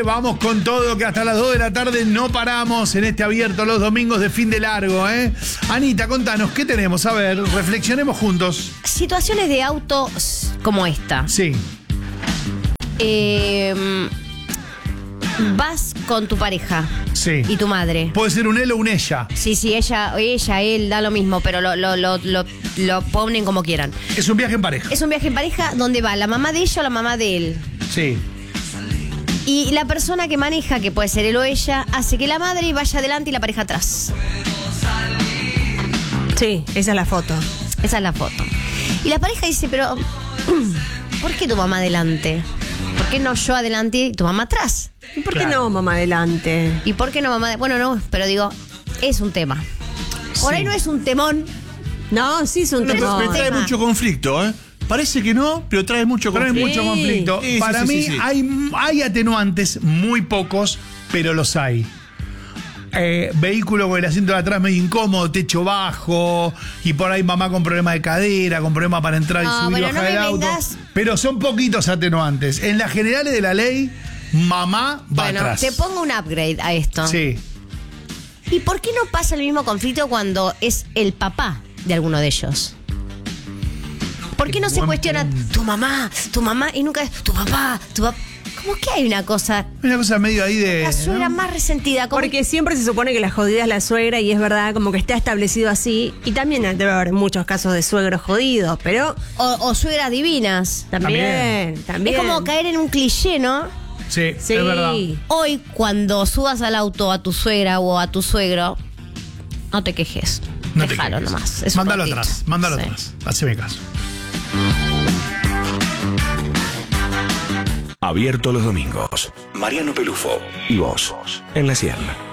Vamos con todo, que hasta las 2 de la tarde no paramos en este abierto los domingos de fin de largo, ¿eh? Anita, contanos, ¿qué tenemos? A ver, reflexionemos juntos. Situaciones de auto como esta. Sí. Vas con tu pareja. Sí. Y tu madre. Puede ser un él o un ella. Sí, ella, él, da lo mismo, pero lo ponen como quieran. Es un viaje en pareja. Es un viaje en pareja donde va la mamá de ella o la mamá de él. Sí. Y la persona que maneja, que puede ser él o ella, hace que la madre vaya adelante y la pareja atrás. Sí, esa es la foto. Esa es la foto. Y la pareja dice, pero ¿por qué tu mamá adelante? ¿Por qué no yo adelante y tu mamá atrás? ¿Y por qué no, mamá, adelante? ¿Y por qué no, mamá? Bueno, no, pero digo, es un tema. Por ahí no es un temón. No, sí es un tema. Pero trae mucho conflicto, ¿eh? Parece que no, pero trae mucho conflicto. Trae mucho conflicto. Sí, Para mí sí. hay atenuantes, muy pocos, pero los hay. Vehículo con el asiento de atrás medio incómodo, techo bajo, y por ahí mamá con problema de cadera, con problema para entrar y subir y bajar del auto. Pero son poquitos atenuantes. En las generales de la ley, mamá va atrás. Te pongo un upgrade a esto. Sí. ¿Y por qué no pasa el mismo conflicto cuando es el papá de alguno de ellos? ¿Por qué no se cuestiona tu mamá, y nunca es tu papá, ¿Cómo que hay una cosa medio ahí de... La suegra, ¿no?, más resentida. Porque siempre se supone que la jodida es la suegra y es verdad, como que está establecido así. Y también debe haber muchos casos de suegros jodidos, pero... O suegras divinas. También. Es como caer en un cliché, ¿no? Sí, es verdad. Hoy, cuando subas al auto a tu suegra o a tu suegro, no te quejes. No Déjalo te quejes. nomás. Es mándalo atrás. Haceme caso. Abierto los domingos. Mariano Pelufo y vos en la Sierra.